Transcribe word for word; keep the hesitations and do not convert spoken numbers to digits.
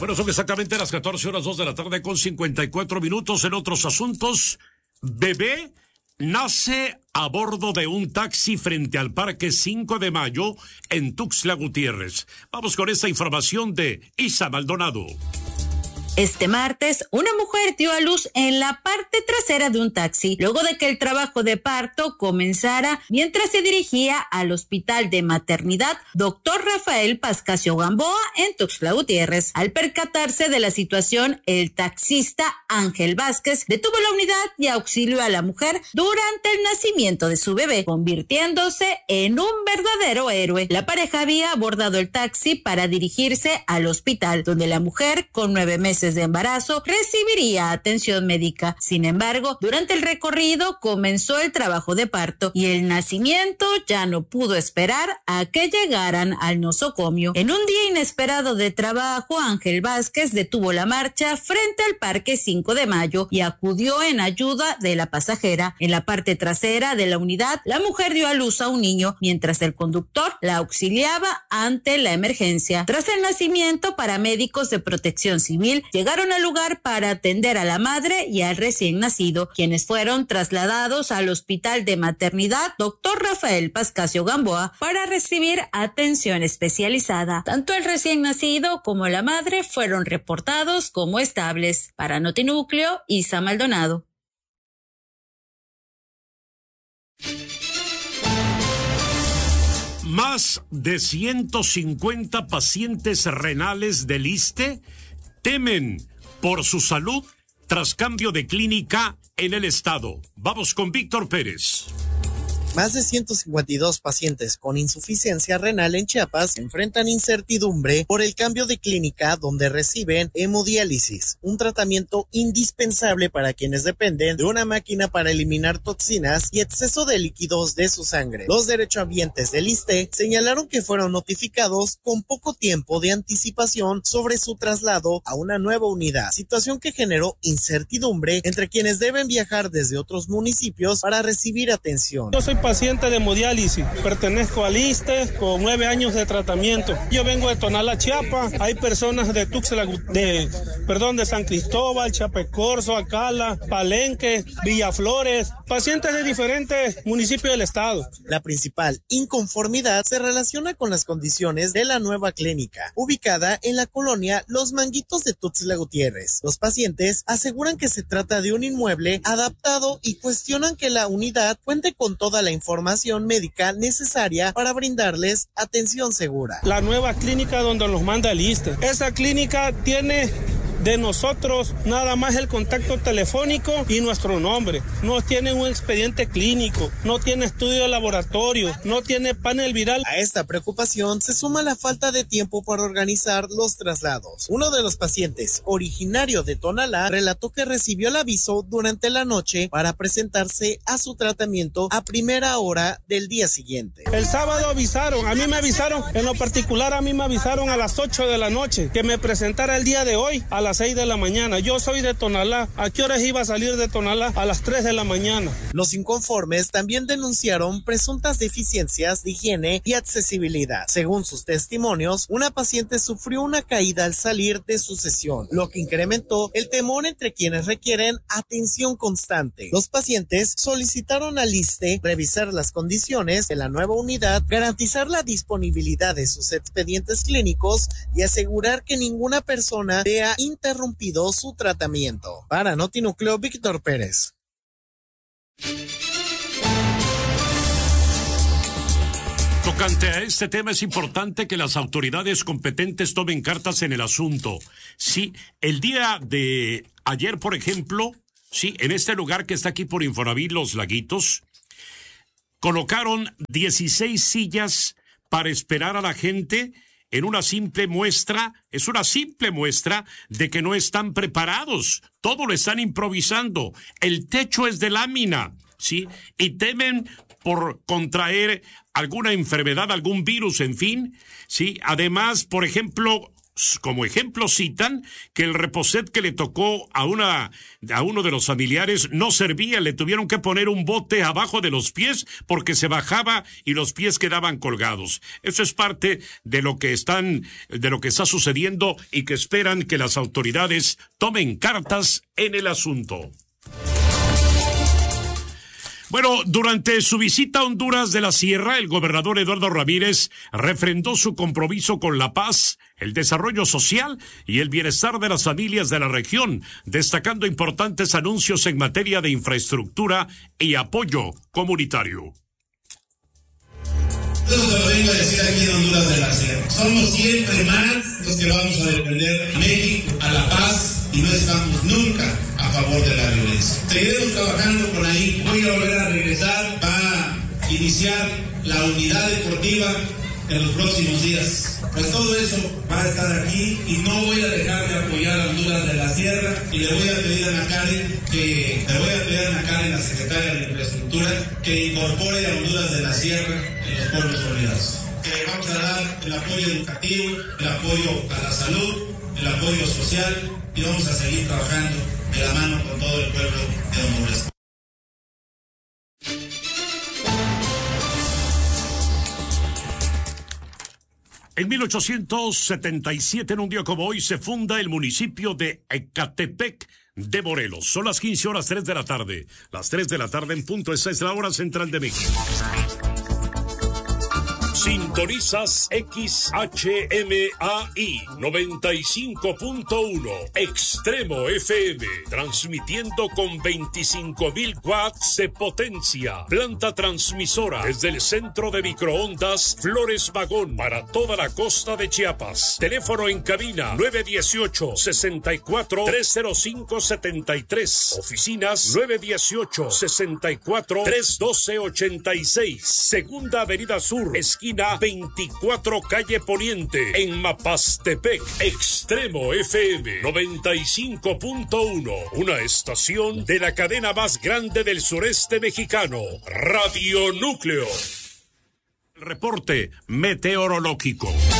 Bueno, son exactamente las catorce horas dos de la tarde con cincuenta y cuatro minutos. En otros asuntos, bebé nace a bordo de un taxi frente al Parque cinco de mayo en Tuxtla Gutiérrez. Vamos con esta información de Isa Maldonado. Este martes, una mujer dio a luz en la parte trasera de un taxi, luego de que el trabajo de parto comenzara mientras se dirigía al Hospital de Maternidad Doctor Rafael Pascasio Gamboa en Tuxtla Gutiérrez. Al percatarse de la situación, el taxista Ángel Vázquez detuvo la unidad y auxilió a la mujer durante el nacimiento de su bebé, convirtiéndose en un verdadero héroe. La pareja había abordado el taxi para dirigirse al hospital, donde la mujer, con nueve meses de embarazo, recibiría atención médica. Sin embargo, durante el recorrido comenzó el trabajo de parto y el nacimiento ya no pudo esperar a que llegaran al nosocomio. En un día inesperado de trabajo, Ángel Vázquez detuvo la marcha frente al Parque cinco de mayo y acudió en ayuda de la pasajera. En la parte trasera de la unidad, la mujer dio a luz a un niño, mientras el conductor la auxiliaba ante la emergencia. Tras el nacimiento, paramédicos de Protección Civil llegaron al lugar para atender a la madre y al recién nacido, quienes fueron trasladados al Hospital de Maternidad Doctor Rafael Pascasio Gamboa para recibir atención especializada. Tanto el recién nacido como la madre fueron reportados como estables. Para Notinúcleo, Isa Maldonado. Más de ciento cincuenta pacientes renales del ISSSTE temen por su salud tras cambio de clínica en el estado. Vamos con Víctor Pérez. Más de ciento cincuenta y dos pacientes con insuficiencia renal en Chiapas enfrentan incertidumbre por el cambio de clínica donde reciben hemodiálisis, un tratamiento indispensable para quienes dependen de una máquina para eliminar toxinas y exceso de líquidos de su sangre. Los derechohabientes del ISSSTE señalaron que fueron notificados con poco tiempo de anticipación sobre su traslado a una nueva unidad, situación que generó incertidumbre entre quienes deben viajar desde otros municipios para recibir atención. Yo soy paciente de hemodiálisis, pertenezco al ISSSTE con nueve años de tratamiento. Yo vengo de Tonalá, Chiapas. Hay personas de Tuxtla, de, perdón, de San Cristóbal, Chapecorzo, Acala, Palenque, Villaflores, pacientes de diferentes municipios del estado. La principal inconformidad se relaciona con las condiciones de la nueva clínica, ubicada en la colonia Los Manguitos de Tuxtla Gutiérrez. Los pacientes aseguran que se trata de un inmueble adaptado y cuestionan que la unidad cuente con toda la información médica necesaria para brindarles atención segura. La nueva clínica donde nos manda el ISSSTE. Esa clínica tiene de nosotros nada más el contacto telefónico y nuestro nombre. No tiene un expediente clínico, no tiene estudio de laboratorio, no tiene panel viral. A esta preocupación se suma la falta de tiempo para organizar los traslados. Uno de los pacientes, originario de Tonalá, relató que recibió el aviso durante la noche para presentarse a su tratamiento a primera hora del día siguiente. El sábado avisaron, a mí me avisaron, en lo particular a mí me avisaron a las ocho de la noche que me presentara el día de hoy a las seis de la mañana. Yo soy de Tonalá. ¿A qué horas iba a salir de Tonalá? A las tres de la mañana. Los inconformes también denunciaron presuntas deficiencias de higiene y accesibilidad. Según sus testimonios, una paciente sufrió una caída al salir de su sesión, lo que incrementó el temor entre quienes requieren atención constante. Los pacientes solicitaron al ISSSTE revisar las condiciones de la nueva unidad, garantizar la disponibilidad de sus expedientes clínicos y asegurar que ninguna persona vea interrumpido su tratamiento. Para Notinúcleo, Víctor Pérez. Tocante a este tema, es importante que las autoridades competentes tomen cartas en el asunto. Sí, el día de ayer, por ejemplo, sí, en este lugar que está aquí por Infonavit, Los Laguitos, colocaron dieciséis sillas para esperar a la gente en una simple muestra, es una simple muestra de que no están preparados. Todo lo están improvisando. El techo es de lámina, ¿sí? Y temen por contraer alguna enfermedad, algún virus, en fin, ¿sí? Además, por ejemplo, Como ejemplo citan que el reposet que le tocó a una a uno de los familiares no servía, le tuvieron que poner un bote abajo de los pies porque se bajaba y los pies quedaban colgados. Eso es parte de lo que están de lo que está sucediendo y que esperan que las autoridades tomen cartas en el asunto. Bueno, durante su visita a Honduras de la Sierra, el gobernador Eduardo Ramírez refrendó su compromiso con la paz, el desarrollo social y el bienestar de las familias de la región, destacando importantes anuncios en materia de infraestructura y apoyo comunitario. Eso te lo vengo a decir aquí en Honduras de la Sierra. Somos siempre más los que vamos a defender a México, a la paz, y no estamos nunca a favor de la violencia. Seguiremos trabajando por ahí. Voy a volver a regresar. Va a iniciar la unidad deportiva en los próximos días. Pues todo eso va a estar aquí y no voy a dejar de apoyar a Honduras de la Sierra, y le voy a pedir a Ana Karen que le voy a pedir a Ana Karen, la secretaria de Infraestructura, que incorpore a Honduras de la Sierra en los pueblos olvidados. Que vamos a dar el apoyo educativo, el apoyo a la salud, el apoyo social, y vamos a seguir trabajando de la mano con todo el pueblo de Honduras. En mil ochocientos setenta y siete, en un día como hoy, se funda el municipio de Ecatepec de Morelos. Son las quince horas tres de la tarde. Las tres de la tarde en punto. Esa es la hora central de México. Sintonizas X H M A I noventa y cinco punto uno Extremo F M, transmitiendo con veinticinco mil watts de potencia. Planta transmisora desde el centro de microondas Flores Magón para toda la costa de Chiapas. Teléfono en cabina nueve uno ocho, seis cuatro, tres cero cinco siete tres. Oficinas nueve uno ocho, seis cuatro, tres uno dos ocho seis. Segunda Avenida Sur, esquina veinticuatro calle Poniente, en Mapastepec. Extremo F M noventa y cinco punto uno, una estación de la cadena más grande del sureste mexicano, Radio Núcleo. Reporte meteorológico.